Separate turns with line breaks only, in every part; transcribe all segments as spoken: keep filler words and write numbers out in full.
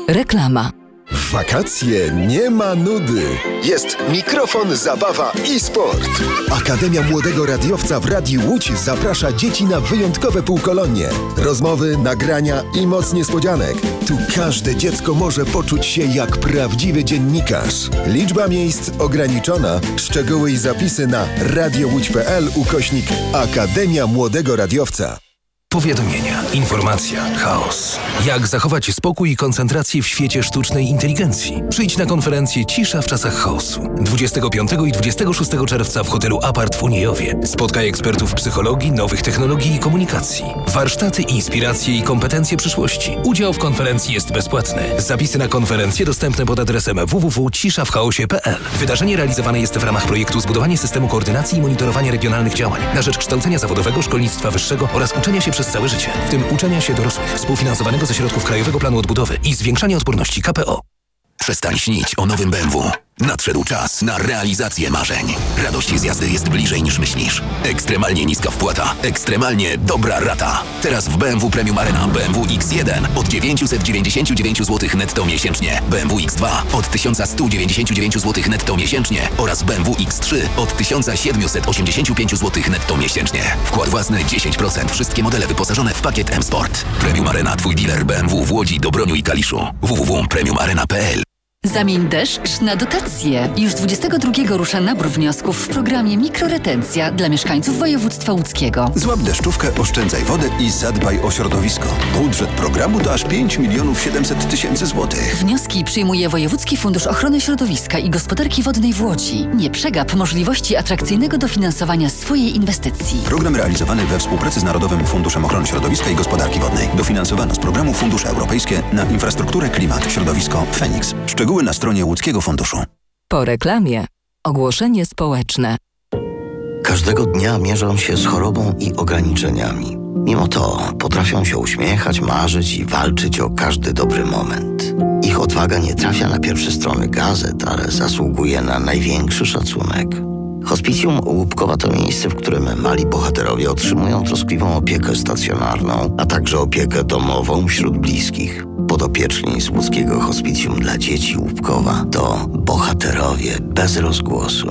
Reklama.
W wakacje nie ma nudy. Jest mikrofon, zabawa i sport. Akademia Młodego Radiowca w Radiu Łódź zaprasza dzieci na wyjątkowe półkolonie. Rozmowy, nagrania i moc niespodzianek. Tu każde dziecko może poczuć się jak prawdziwy dziennikarz. Liczba miejsc ograniczona. Szczegóły i zapisy na radiołódź.pl ukośnik Akademia Młodego Radiowca.
Powiadomienia, informacja, chaos. Jak zachować spokój i koncentrację w świecie sztucznej inteligencji? Przyjdź na konferencję Cisza w czasach chaosu. dwudziestego piątego i dwudziestego szóstego czerwca w hotelu Apart w Uniejowie. Spotkaj ekspertów psychologii, nowych technologii i komunikacji. Warsztaty, inspiracje i kompetencje przyszłości. Udział w konferencji jest bezpłatny. Zapisy na konferencję dostępne pod adresem w w w kropka cisza w chaosie kropka p l. Wydarzenie realizowane jest w ramach projektu Zbudowanie systemu koordynacji i monitorowania regionalnych działań na rzecz kształcenia zawodowego, szkolnictwa wyższego oraz uczenia się przez całe życie, w tym uczenia się dorosłych, współfinansowanego ze środków Krajowego Planu Odbudowy i zwiększania odporności K P O.
Przestań śnić o nowym B M W. Nadszedł czas na realizację marzeń. Radość z jazdy jest bliżej niż myślisz. Ekstremalnie niska wpłata, ekstremalnie dobra rata. Teraz w B M W Premium Arena B M W X jeden od dziewięćset dziewięćdziesiąt dziewięć złotych netto miesięcznie, B M W X dwa od tysiąc sto dziewięćdziesiąt dziewięć złotych netto miesięcznie oraz B M W X trzy od tysiąc siedemset osiemdziesiąt pięć złotych netto miesięcznie. Wkład własny dziesięć procent. Wszystkie modele wyposażone w pakiet M-Sport. Premium Arena, twój dealer B M W w Łodzi, Dobroniu i Kaliszu. w w w kropka premium arena kropka p l.
Zamień deszcz na dotacje. Już dwudziestego drugiego rusza nabór wniosków w programie Mikroretencja dla mieszkańców województwa łódzkiego.
Złap deszczówkę, oszczędzaj wodę i zadbaj o środowisko. Budżet programu to aż pięć milionów siedemset tysięcy złotych.
Wnioski przyjmuje Wojewódzki Fundusz Ochrony Środowiska i Gospodarki Wodnej w Łodzi. Nie przegap możliwości atrakcyjnego dofinansowania swojej inwestycji.
Program realizowany we współpracy z Narodowym Funduszem Ochrony Środowiska i Gospodarki Wodnej. Dofinansowano z programu Fundusze Europejskie na infrastrukturę, klimat, środowisko, Feniks. Szczegóły na stronie Łódzkiego Funduszu.
Po reklamie ogłoszenie społeczne.
Każdego dnia mierzą się z chorobą i ograniczeniami. Mimo to potrafią się uśmiechać, marzyć i walczyć o każdy dobry moment. Ich odwaga nie trafia na pierwsze strony gazet, ale zasługuje na największy szacunek. Hospicjum Łupkowa to miejsce, w którym mali bohaterowie otrzymują troskliwą opiekę stacjonarną, a także opiekę domową wśród bliskich. Podopieczni z łódzkiego Hospicjum dla Dzieci Łupkowa to bohaterowie bez rozgłosu.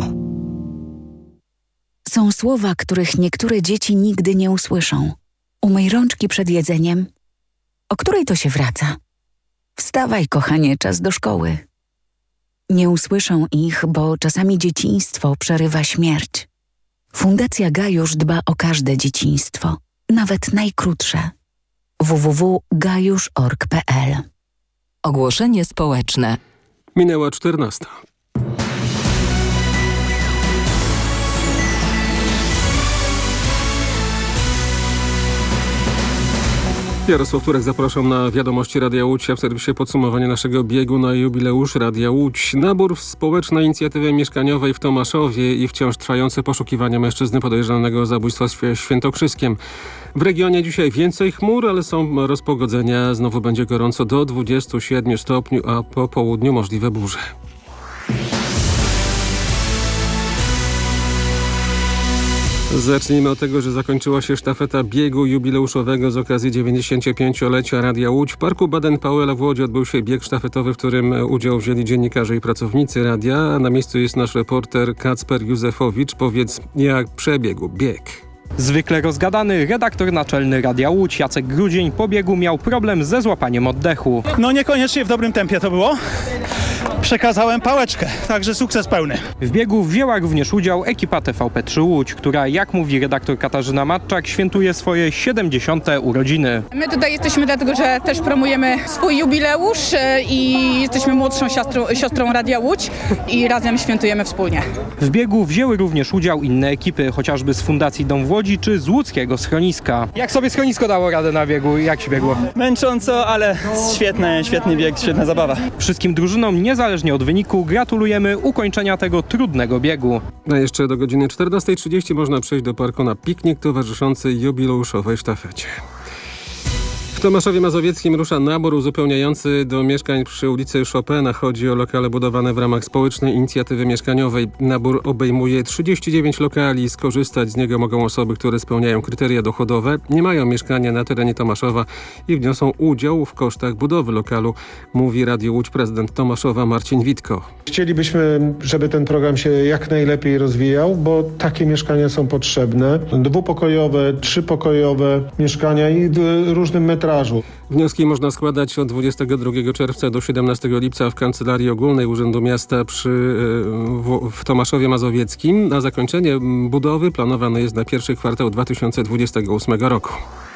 Są słowa, których niektóre dzieci nigdy nie usłyszą. Umyj rączki przed jedzeniem. O której to się wraca? Wstawaj, kochanie, czas do szkoły. Nie usłyszą ich, bo czasami dzieciństwo przerywa śmierć. Fundacja Gajusz dba o każde dzieciństwo, nawet najkrótsze. w w w kropka gajusz kropka org kropka p l.
Ogłoszenie społeczne.
Minęła czternasta. Jarosław Turek, zapraszam na wiadomości Radia Łódź, a w serwisie podsumowanie naszego biegu na jubileusz Radia Łódź. Nabór w społecznej inicjatywy mieszkaniowej w Tomaszowie i wciąż trwające poszukiwania mężczyzny podejrzanego o zabójstwo w Świętokrzyskiem. W regionie dzisiaj więcej chmur, ale są rozpogodzenia. Znowu będzie gorąco do dwudziestu siedmiu stopni, a po południu możliwe burze. Zacznijmy od tego, że zakończyła się sztafeta biegu jubileuszowego z okazji dziewięćdziesięciopięciolecia Radia Łódź. W Parku Baden-Powella w Łodzi odbył się bieg sztafetowy, w którym udział wzięli dziennikarze i pracownicy radia. A na miejscu jest nasz reporter Kacper Józefowicz. Powiedz, jak przebiegł bieg?
Zwykle rozgadany redaktor naczelny Radia Łódź Jacek Grudzień po biegu miał problem ze złapaniem oddechu.
No niekoniecznie w dobrym tempie to było. Przekazałem pałeczkę, także sukces pełny.
W biegu wzięła również udział ekipa T V P trzy Łódź, która, jak mówi redaktor Katarzyna Matczak, świętuje swoje siedemdziesiąte urodziny.
My tutaj jesteśmy dlatego, że też promujemy swój jubileusz i jesteśmy młodszą siostrą, siostrą Radia Łódź i razem świętujemy wspólnie.
W biegu wzięły również udział inne ekipy, chociażby z Fundacji Dom w Łodzi czy z łódzkiego schroniska. Jak sobie schronisko dało radę na biegu? Jak się biegło?
Męcząco, ale świetny, świetny bieg, świetna zabawa.
Wszystkim drużynom, niezależnie od wyniku, gratulujemy ukończenia tego trudnego biegu.
A jeszcze do godziny czternastej trzydzieści można przejść do parku na piknik towarzyszący jubileuszowej sztafecie. W Tomaszowie Mazowieckim rusza nabór uzupełniający do mieszkań przy ulicy Chopina. Chodzi o lokale budowane w ramach społecznej inicjatywy mieszkaniowej. Nabór obejmuje trzydzieści dziewięć lokali. Skorzystać z niego mogą osoby, które spełniają kryteria dochodowe, nie mają mieszkania na terenie Tomaszowa i wniosą udział w kosztach budowy lokalu, mówi Radio Łódź prezydent Tomaszowa Marcin Witko.
Chcielibyśmy, żeby ten program się jak najlepiej rozwijał, bo takie mieszkania są potrzebne. Dwupokojowe, trzypokojowe mieszkania i w różnym metrażu.
Wnioski można składać od dwudziestego drugiego czerwca do siedemnastego lipca w Kancelarii Ogólnej Urzędu Miasta przy, w, w Tomaszowie Mazowieckim. Na zakończenie budowy planowane jest na pierwszy kwartał dwa tysiące dwudziestego ósmego roku.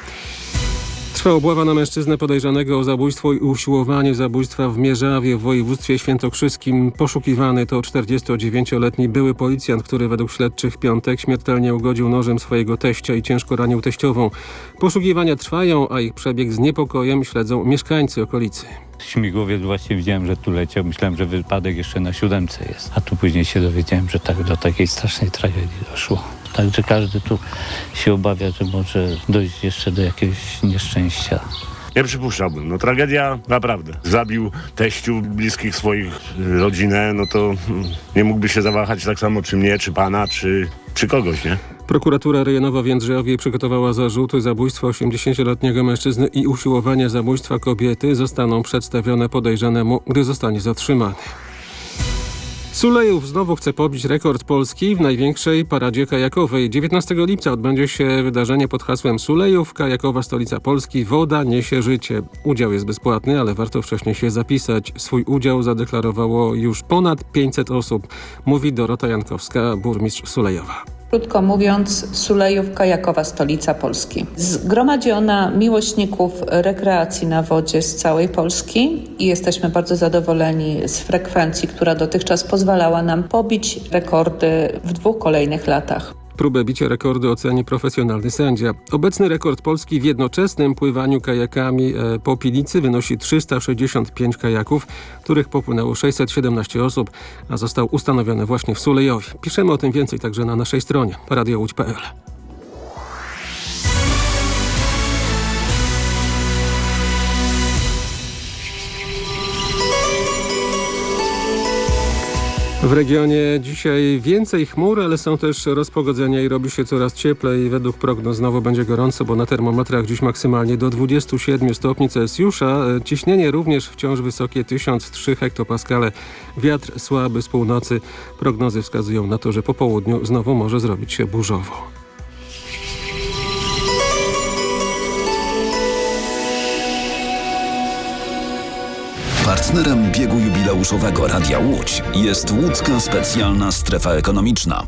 Trwa obława na mężczyznę podejrzanego o zabójstwo i usiłowanie zabójstwa w Mierzawie w województwie świętokrzyskim. Poszukiwany to czterdziestodziewięcioletni były policjant, który według śledczych w piątek śmiertelnie ugodził nożem swojego teścia i ciężko ranił teściową. Poszukiwania trwają, a ich przebieg z niepokojem śledzą mieszkańcy okolicy.
Śmigłowiec właśnie widziałem, że tu leciał. Myślałem, że wypadek jeszcze na siódemce jest. A tu później się dowiedziałem, że tak do takiej strasznej tragedii doszło. Także każdy tu się obawia, że może dojść jeszcze do jakiegoś nieszczęścia.
Nie przypuszczałbym. No tragedia naprawdę. Zabił teściu, bliskich swoich, rodzinę, no to nie mógłby się zawahać tak samo czy mnie, czy pana, czy, czy kogoś, nie?
Prokuratura rejonowa w Jędrzejowie przygotowała zarzuty zabójstwa osiemdziesięcioletniego mężczyzny i usiłowania zabójstwa kobiety. Zostaną przedstawione podejrzanemu, gdy zostanie zatrzymany. Sulejów znowu chce pobić rekord Polski w największej paradzie kajakowej. dziewiętnastego lipca odbędzie się wydarzenie pod hasłem Sulejów, kajakowa stolica Polski, woda niesie życie. Udział jest bezpłatny, ale warto wcześniej się zapisać. Swój udział zadeklarowało już ponad pięćset osób, mówi Dorota Jankowska, burmistrz Sulejowa.
Krótko mówiąc, Sulejów, kajakowa stolica Polski. Zgromadzi ona miłośników rekreacji na wodzie z całej Polski i jesteśmy bardzo zadowoleni z frekwencji, która dotychczas pozwalała nam pobić rekordy w dwóch kolejnych latach.
Próbę bicia rekordu oceni profesjonalny sędzia. Obecny rekord Polski w jednoczesnym pływaniu kajakami po Pilicy wynosi trzysta sześćdziesiąt pięć kajaków, których popłynęło sześćset siedemnaście osób, a został ustanowiony właśnie w Sulejowie. Piszemy o tym więcej także na naszej stronie radio łódź kropka p l. W regionie dzisiaj więcej chmur, ale są też rozpogodzenia i robi się coraz cieplej. Według prognoz znowu będzie gorąco, bo na termometrach dziś maksymalnie do dwudziestu siedmiu stopni Celsjusza. Ciśnienie również wciąż wysokie, tysiąc trzy hektopaskale. Wiatr słaby z północy. Prognozy wskazują na to, że po południu znowu może zrobić się burzowo.
Partnerem biegu jubileuszowego Radia Łódź jest Łódzka Specjalna Strefa Ekonomiczna.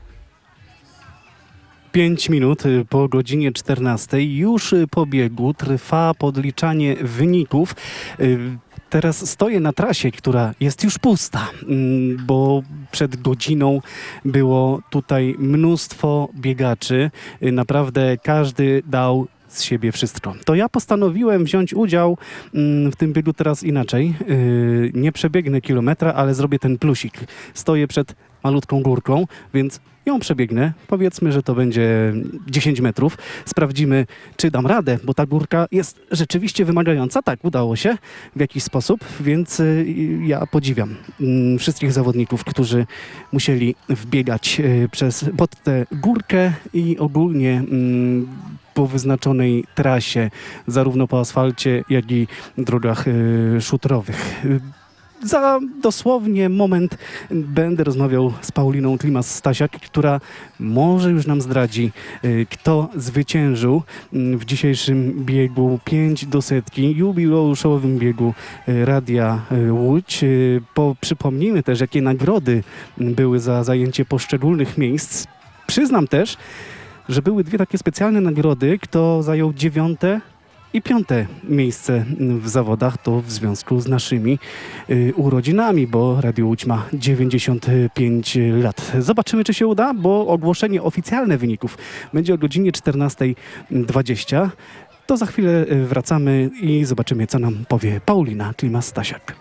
Pięć minut po godzinie czternastej. Już po biegu trwa podliczanie wyników. Teraz stoję na trasie, która jest już pusta, bo przed godziną było tutaj mnóstwo biegaczy. Naprawdę każdy dał z siebie wszystko. To ja postanowiłem wziąć udział w tym biegu teraz inaczej. Nie przebiegnę kilometra, ale zrobię ten plusik. Stoję przed malutką górką, więc ją przebiegnę. Powiedzmy, że to będzie dziesięć metrów. Sprawdzimy, czy dam radę, bo ta górka jest rzeczywiście wymagająca. Tak, udało się w jakiś sposób, więc ja podziwiam wszystkich zawodników, którzy musieli wbiegać przez, pod tę górkę i ogólnie po wyznaczonej trasie, zarówno po asfalcie, jak i drogach y, szutrowych. Za dosłownie moment będę rozmawiał z Pauliną Klimas-Stasiak, która może już nam zdradzi, y, kto zwyciężył y, w dzisiejszym biegu pięć do setki, jubileuszowym biegu y, Radia y, Łódź. Y, po, przypomnijmy też, jakie nagrody były za zajęcie poszczególnych miejsc. Przyznam też, że były dwie takie specjalne nagrody, kto zajął dziewiąte i piąte miejsce w zawodach, to w związku z naszymi y, urodzinami, bo Radio Łódź ma dziewięćdziesiąt pięć lat. Zobaczymy, czy się uda, bo ogłoszenie oficjalne wyników będzie o godzinie czternasta dwadzieścia. To za chwilę wracamy i zobaczymy, co nam powie Paulina Klimas-Stasiak.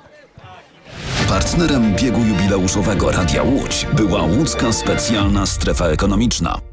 Partnerem biegu jubileuszowego Radia Łódź była Łódzka Specjalna Strefa Ekonomiczna.